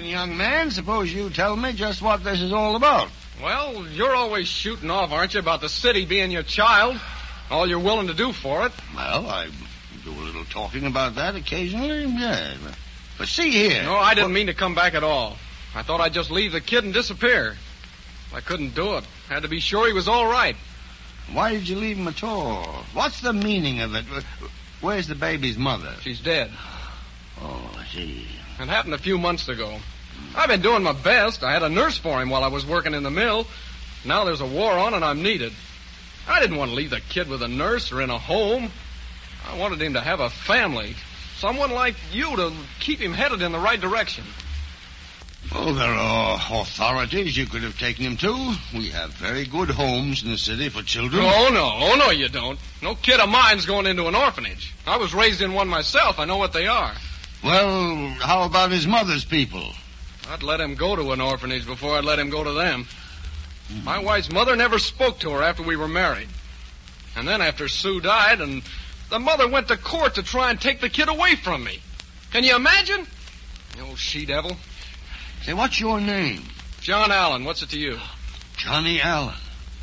young man, suppose you tell me just what this is all about. Well, you're always shooting off, aren't you, about the city being your child? All you're willing to do for it. Well, I do a little talking about that occasionally, yeah. But see here. No, I didn't mean to come back at all. I thought I'd just leave the kid and disappear. I couldn't do it. Had to be sure he was all right. Why did you leave him at all? What's the meaning of it? Where's the baby's mother? She's dead. Oh, I see. It happened a few months ago. I've been doing my best. I had a nurse for him while I was working in the mill. Now there's a war on and I'm needed. I didn't want to leave the kid with a nurse or in a home. I wanted him to have a family. Someone like you to keep him headed in the right direction. Oh, there are authorities you could have taken him to. We have very good homes in the city for children. Oh, no, you don't. No kid of mine's going into an orphanage. I was raised in one myself. I know what they are. Well, how about his mother's people? I'd let him go to an orphanage before I'd let him go to them. My wife's mother never spoke to her after we were married. And then after Sue died, and the mother went to court to try and take the kid away from me. Can you imagine? The old she-devil. Say, what's your name? John Allen. What's it to you? Johnny Allen.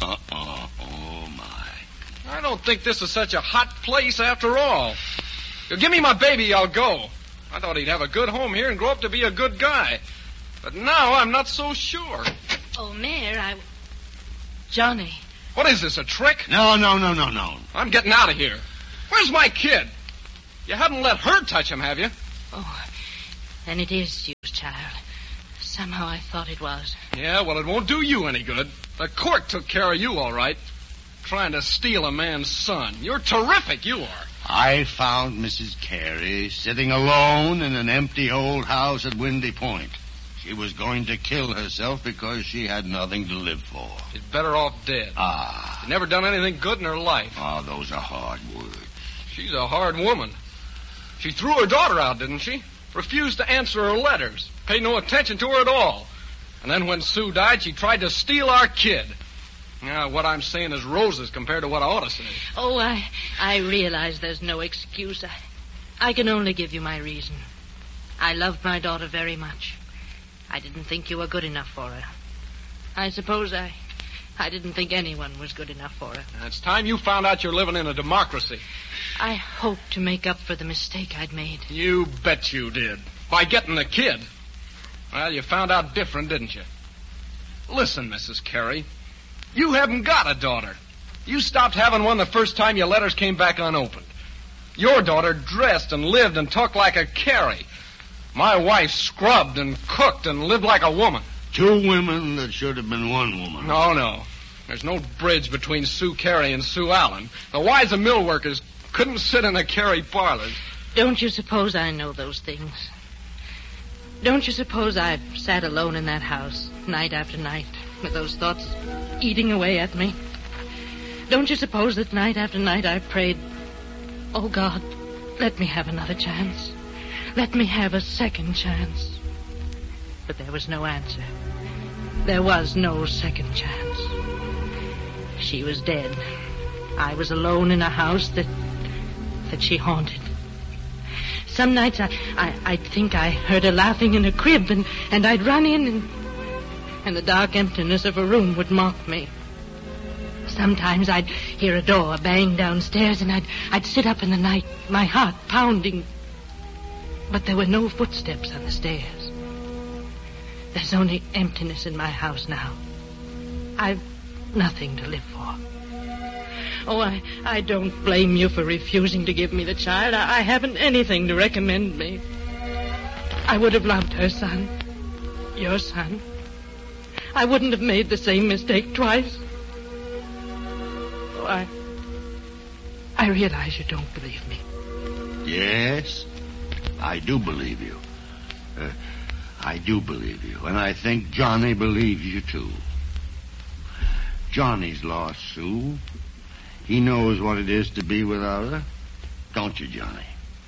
Oh, my. I don't think this is such a hot place after all. You give me my baby, I'll go. I thought he'd have a good home here and grow up to be a good guy. But now I'm not so sure. Oh, Mayor, Johnny. What is this, a trick? No. I'm getting out of here. Where's my kid? You haven't let her touch him, have you? Oh, then it is you, child. Somehow I thought it was. Yeah, well, it won't do you any good. The court took care of you, all right. Trying to steal a man's son. You're terrific, you are. I found Mrs. Carey sitting alone in an empty old house at Windy Point. She was going to kill herself because she had nothing to live for. She's better off dead. She's never done anything good in her life. Oh, those are hard words. She's a hard woman. She threw her daughter out, didn't she? Refused to answer her letters. Paid no attention to her at all. And then when Sue died, she tried to steal our kid. Now, what I'm saying is roses compared to what I ought to say. Oh, I realize there's no excuse. I can only give you my reason. I loved my daughter very much. I didn't think you were good enough for her. I suppose I didn't think anyone was good enough for her. It's time you found out you're living in a democracy. I hoped to make up for the mistake I'd made. You bet you did. By getting the kid. Well, you found out different, didn't you? Listen, Mrs. Carey. You haven't got a daughter. You stopped having one the first time your letters came back unopened. Your daughter dressed and lived and talked like a Carey. My wife scrubbed and cooked and lived like a woman. 2 women that should have been 1 woman. No. There's no bridge between Sue Carey and Sue Allen. The wives of mill workers couldn't sit in a Carey parlor. Don't you suppose I know those things? Don't you suppose I've sat alone in that house night after night with those thoughts eating away at me? Don't you suppose that night after night I've prayed, oh, God, let me have another chance. Let me have a second chance. But there was no answer. There was no second chance. She was dead. I was alone in a house that she haunted. Some nights I'd think I heard her laughing in a crib, and I'd run in, and the dark emptiness of a room would mock me. Sometimes I'd hear a door bang downstairs, and I'd sit up in the night, my heart pounding. But there were no footsteps on the stairs. There's only emptiness in my house now. I've nothing to live for. Oh, I don't blame you for refusing to give me the child. I haven't anything to recommend me. I would have loved her son. Your son. I wouldn't have made the same mistake twice. Oh, I realize you don't believe me. Yes, I do believe you. I do believe you. And I think Johnny believes you, too. Johnny's lost Sue. He knows what it is to be without her. Don't you, Johnny?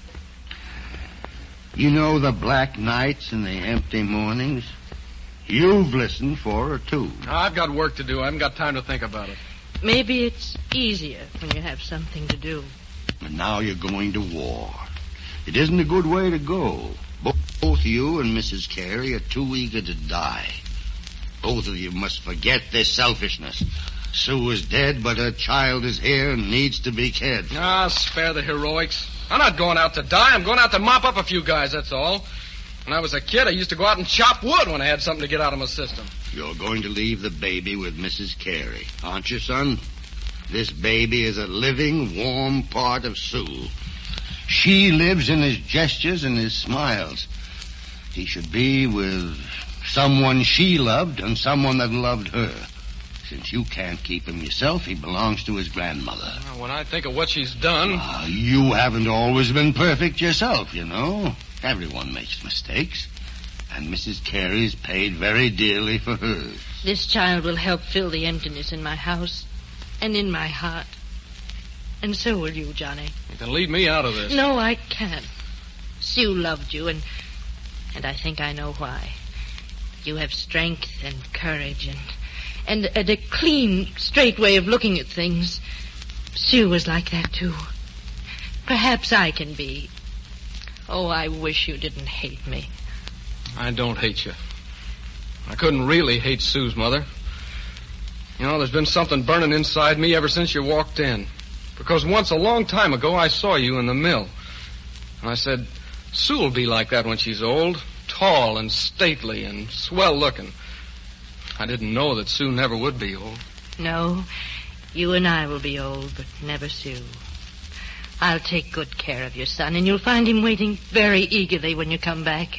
You know the black nights and the empty mornings? You've listened for her, too. I've got work to do. I haven't got time to think about it. Maybe it's easier when you have something to do. And now you're going to war. It isn't a good way to go. Both Both you and Mrs. Carey are too eager to die. Both of you must forget this selfishness. Sue is dead, but her child is here and needs to be cared for. Ah, spare the heroics. I'm not going out to die. I'm going out to mop up a few guys, that's all. When I was a kid, I used to go out and chop wood when I had something to get out of my system. You're going to leave the baby with Mrs. Carey, aren't you, son? This baby is a living, warm part of Sue. She lives in his gestures and his smiles. He should be with someone she loved and someone that loved her. Since you can't keep him yourself, he belongs to his grandmother. When I think of what she's done... You haven't always been perfect yourself, you know. Everyone makes mistakes. And Mrs. Carey's paid very dearly for hers. This child will help fill the emptiness in my house and in my heart. And so will you, Johnny. You can leave me out of this. No, I can't. Sue loved you, and I think I know why. You have strength and courage and a clean, straight way of looking at things. Sue was like that, too. Perhaps I can be. Oh, I wish you didn't hate me. I don't hate you. I couldn't really hate Sue's mother. You know, there's been something burning inside me ever since you walked in. Because once, a long time ago, I saw you in the mill. And I said, Sue'll be like that when she's old. Tall and stately and swell-looking. I didn't know that Sue never would be old. No, you and I will be old, but never Sue. I'll take good care of your son, and you'll find him waiting very eagerly when you come back.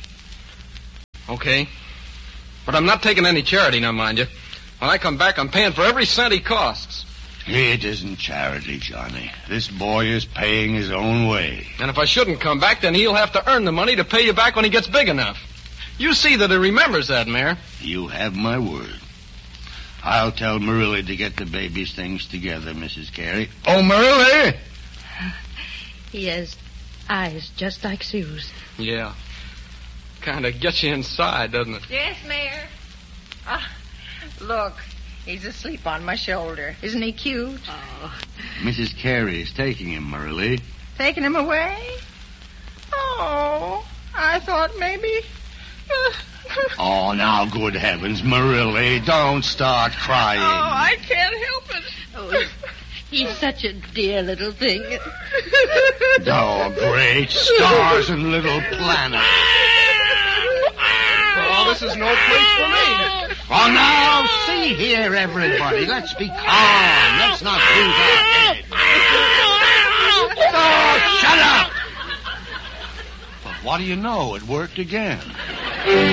Okay. But I'm not taking any charity now, mind you. When I come back, I'm paying for every cent he costs. It isn't charity, Johnny. This boy is paying his own way. And if I shouldn't come back, then he'll have to earn the money to pay you back when he gets big enough. You see that he remembers that, Mayor. You have my word. I'll tell Marilla to get the baby's things together, Mrs. Carey. Oh, Marilla! He has eyes just like Sue's. Yeah. Kind of gets you inside, doesn't it? Yes, Mayor. Look, he's asleep on my shoulder. Isn't he cute? Oh. Mrs. Carey is taking him, Marilla. Taking him away? Oh, I thought maybe... Oh, now, good heavens, Marilla, don't start crying. Oh, I can't help it. Oh, he's such a dear little thing. Oh, great stars and little planets. Oh, this is no place for me. Oh, now, see here, everybody. Let's be calm. Let's not lose our heads. Oh, shut up! But what do you know? It worked again.